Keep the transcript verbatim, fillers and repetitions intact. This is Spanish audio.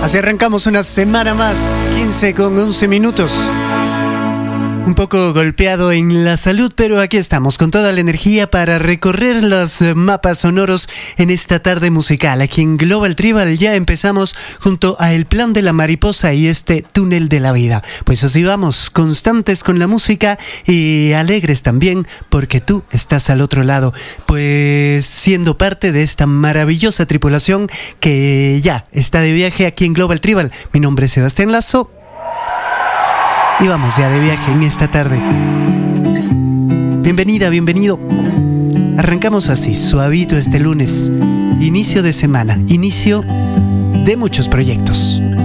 Así arrancamos una semana más, quince con once minutos. Un poco golpeado en la salud, pero aquí estamos con toda la energía para recorrer los mapas sonoros en esta tarde musical. Aquí en Global Tribal ya empezamos junto a El Plan de la Mariposa y este Túnel de la Vida. Pues así vamos, constantes con la música y alegres también porque tú estás al otro lado, pues siendo parte de esta maravillosa tripulación que ya está de viaje aquí en Global Tribal. Mi nombre es Sebastián Lazo. Y vamos ya de viaje en esta tarde. Bienvenida, bienvenido. Arrancamos así, suavito este lunes. Inicio de semana, inicio de muchos proyectos.